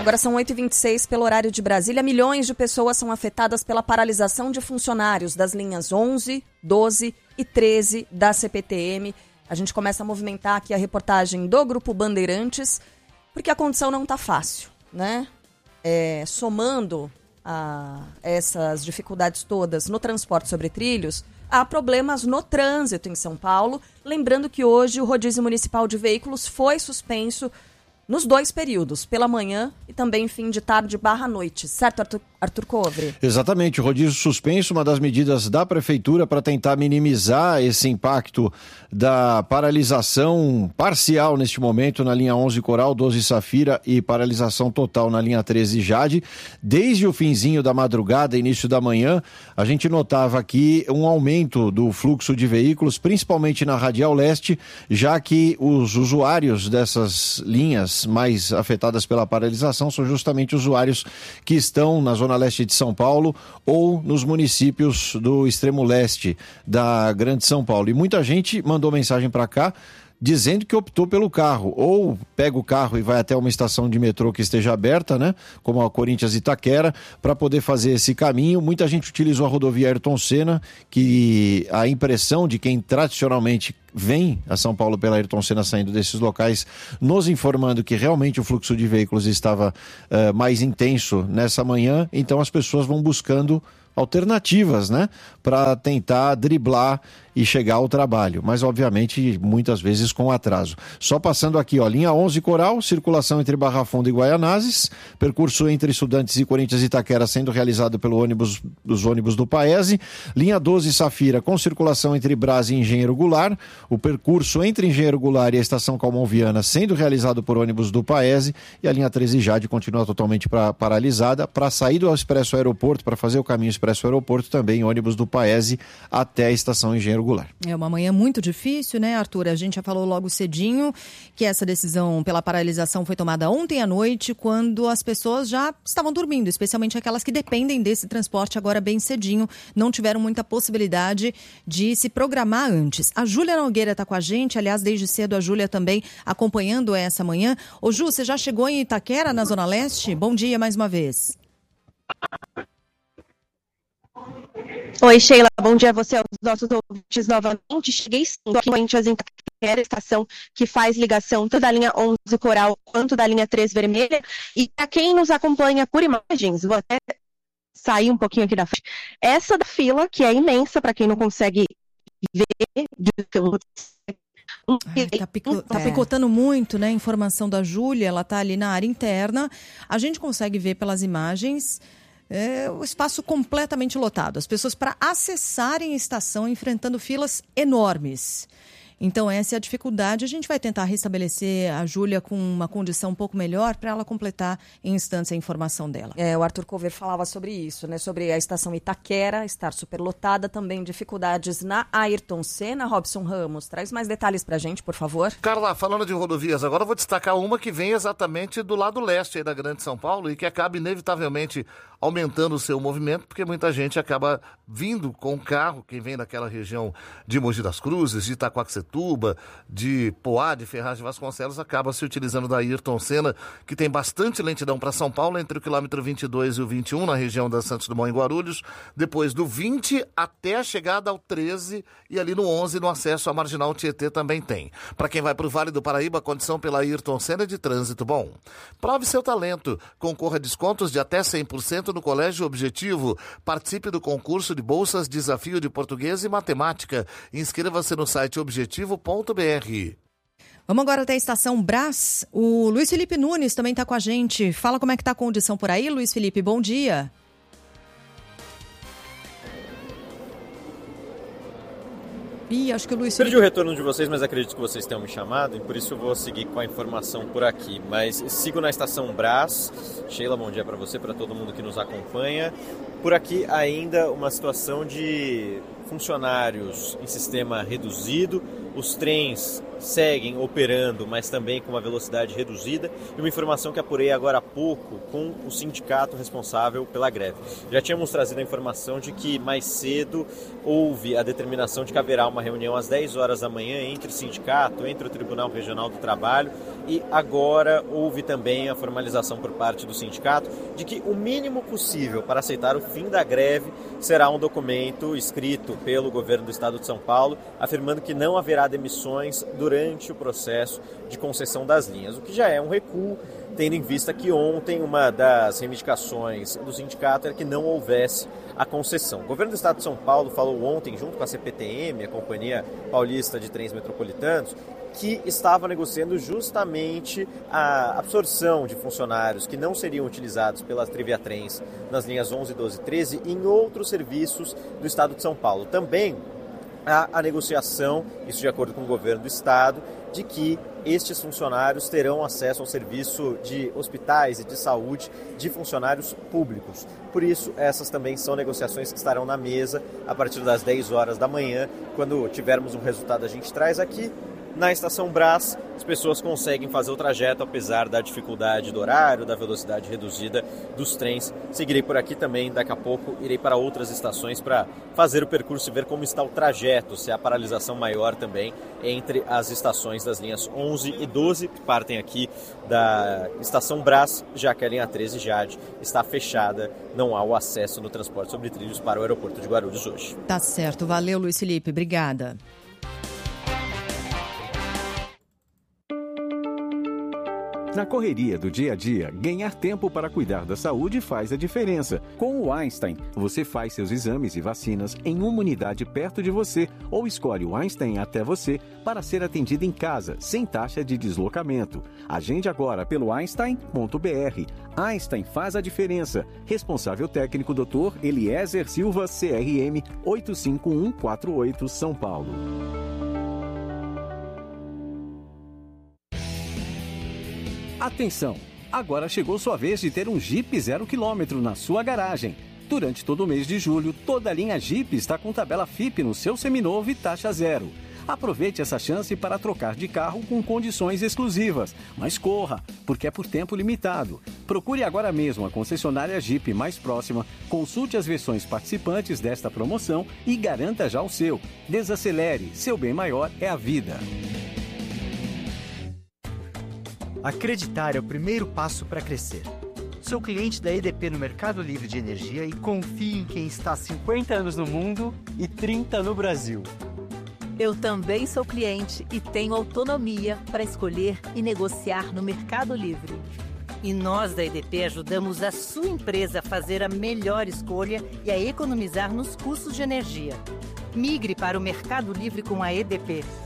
Agora são 8h26 pelo horário de Brasília. Milhões de pessoas são afetadas pela paralisação de funcionários das linhas 11, 12 e 13 da CPTM. A gente começa a movimentar aqui a reportagem do Grupo Bandeirantes, porque a condição não está fácil, né? Somando a essas dificuldades todas no transporte sobre trilhos, há problemas no trânsito em São Paulo. Lembrando que hoje o rodízio municipal de veículos foi suspenso nos 2 períodos, pela manhã e também fim de tarde / noite. Certo, Arthur Covre? Exatamente, o rodízio suspenso, uma das medidas da Prefeitura para tentar minimizar esse impacto da paralisação parcial neste momento na linha 11 Coral, 12 Safira e paralisação total na linha 13 Jade. Desde o finzinho da madrugada, início da manhã, a gente notava aqui um aumento do fluxo de veículos, principalmente na Radial Leste, já que os usuários dessas linhas mais afetadas pela paralisação são justamente usuários que estão na Zona Leste de São Paulo ou nos municípios do extremo leste da Grande São Paulo. E muita gente mandou mensagem para cá dizendo que optou pelo carro, ou pega o carro e vai até uma estação de metrô que esteja aberta, né, como a Corinthians Itaquera, para poder fazer esse caminho. Muita gente utilizou a rodovia Ayrton Senna, que a impressão de quem tradicionalmente vem a São Paulo pela Ayrton Senna saindo desses locais, nos informando que realmente o fluxo de veículos estava mais intenso nessa manhã, então as pessoas vão buscando alternativas, né, para tentar driblar e chegar ao trabalho, mas obviamente muitas vezes com atraso. Só passando aqui, ó, linha 11 Coral, circulação entre Barra Funda e Guaianazes, percurso entre Estudantes e Corinthians Itaquera sendo realizado pelo dos ônibus do Paese, linha 12 Safira com circulação entre Brás e Engenheiro Goulart, o percurso entre Engenheiro Goulart e a estação Calmon Viana sendo realizado por ônibus do Paese, e a linha 13 Jade continua totalmente paralisada. Para sair do Expresso Aeroporto, para fazer o caminho Expresso Aeroporto, também ônibus do Paese até a estação Engenheiro Goulart. É uma manhã muito difícil, né, Arthur? A gente já falou logo cedinho que essa decisão pela paralisação foi tomada ontem à noite, quando as pessoas já estavam dormindo, especialmente aquelas que dependem desse transporte agora bem cedinho, não tiveram muita possibilidade de se programar antes. A Júlia Nogueira está com a gente, aliás, desde cedo a Júlia também acompanhando essa manhã. Ô Ju, você já chegou em Itaquera, na Zona Leste? Bom dia mais uma vez. Oi, Sheila, bom dia a você, aos nossos ouvintes novamente. Cheguei sim aqui em Itaquera, estação que faz ligação tanto da linha 11 Coral quanto da linha 3 Vermelha. E para quem nos acompanha por imagens, vou até sair um pouquinho aqui da frente. Essa da fila, que é imensa, para quem não consegue ver, Tá picotando muito, né? Informação da Júlia, ela tá ali na área interna. A gente consegue ver pelas imagens o espaço completamente lotado. As pessoas, para acessarem a estação, enfrentando filas enormes. Então, essa é a dificuldade. A gente vai tentar restabelecer a Júlia com uma condição um pouco melhor para ela completar em instância a informação dela. O Arthur Cover falava sobre isso, né? Sobre a estação Itaquera estar superlotada, também dificuldades na Ayrton Senna. Robson Ramos, traz mais detalhes para a gente, por favor. Carla, falando de rodovias, agora eu vou destacar uma que vem exatamente do lado leste aí da Grande São Paulo e que acaba inevitavelmente aumentando o seu movimento, porque muita gente acaba vindo com o carro, quem vem daquela região de Mogi das Cruzes, de Itaquaquecetuba, de Poá, de Ferraz de Vasconcelos, acaba se utilizando da Ayrton Senna, que tem bastante lentidão para São Paulo, entre o quilômetro 22 e o 21, na região da Santos Dumont em Guarulhos, depois do 20 até a chegada ao 13 e ali no 11, no acesso à Marginal Tietê também tem. Para quem vai para o Vale do Paraíba, a condição pela Ayrton Senna é de trânsito bom. Prove seu talento, concorra a descontos de até 100% no Colégio Objetivo. Participe do concurso de bolsas Desafio de Português e Matemática. Inscreva-se no site objetivo.br. Vamos agora até a estação Brás. O Luiz Felipe Nunes também está com a gente. Fala como é que está a condição por aí, Luiz Felipe. Bom dia. Acho que o Luiz... Perdi o retorno de vocês, mas acredito que vocês tenham me chamado e por isso eu vou seguir com a informação por aqui. Mas sigo na estação Brás. Sheila, bom dia para você, para todo mundo que nos acompanha. Por aqui ainda uma situação de funcionários em sistema reduzido. Os trens seguem operando, mas também com uma velocidade reduzida. E uma informação que apurei agora há pouco com o sindicato responsável pela greve. Já tínhamos trazido a informação de que mais cedo houve a determinação de que haverá uma reunião às 10 horas da manhã entre o sindicato, entre o Tribunal Regional do Trabalho e agora houve também a formalização por parte do sindicato de que o mínimo possível para aceitar o fim da greve será um documento escrito pelo governo do estado de São Paulo, afirmando que não haverá demissões durante o processo de concessão das linhas, o que já é um recuo, tendo em vista que ontem uma das reivindicações do sindicato era que não houvesse a concessão. O governo do estado de São Paulo falou ontem, junto com a CPTM, a Companhia Paulista de Trens Metropolitanos, que estava negociando justamente a absorção de funcionários que não seriam utilizados pela Triviatrens nas linhas 11, 12 e 13 em outros serviços do estado de São Paulo. Também há a negociação, isso de acordo com o governo do estado, de que estes funcionários terão acesso ao serviço de hospitais e de saúde de funcionários públicos. Por isso, essas também são negociações que estarão na mesa a partir das 10 horas da manhã. Quando tivermos um resultado, a gente traz aqui. Na Estação Brás, as pessoas conseguem fazer o trajeto, apesar da dificuldade do horário, da velocidade reduzida dos trens. Seguirei por aqui também, daqui a pouco irei para outras estações para fazer o percurso e ver como está o trajeto, se há paralisação maior também entre as estações das linhas 11 e 12, que partem aqui da Estação Brás, já que a linha 13 Jade está fechada, não há o acesso no transporte sobre trilhos para o aeroporto de Guarulhos hoje. Tá certo, valeu Luiz Felipe, obrigada. Na correria do dia a dia, ganhar tempo para cuidar da saúde faz a diferença. Com o Einstein, você faz seus exames e vacinas em uma unidade perto de você ou escolhe o Einstein até você para ser atendido em casa, sem taxa de deslocamento. Agende agora pelo einstein.br. Einstein faz a diferença. Responsável técnico Dr. Eliezer Silva, CRM 85148, São Paulo. Atenção! Agora chegou sua vez de ter um Jeep 0 km na sua garagem. Durante todo o mês de julho, toda a linha Jeep está com tabela FIP no seu seminovo e taxa zero. Aproveite essa chance para trocar de carro com condições exclusivas. Mas corra, porque é por tempo limitado. Procure agora mesmo a concessionária Jeep mais próxima, consulte as versões participantes desta promoção e garanta já o seu. Desacelere, seu bem maior é a vida. Acreditar é o primeiro passo para crescer. Sou cliente da EDP no Mercado Livre de Energia e confio em quem está há 50 anos no mundo e 30 no Brasil. Eu também sou cliente e tenho autonomia para escolher e negociar no Mercado Livre. E nós da EDP ajudamos a sua empresa a fazer a melhor escolha e a economizar nos custos de energia. Migre para o Mercado Livre com a EDP.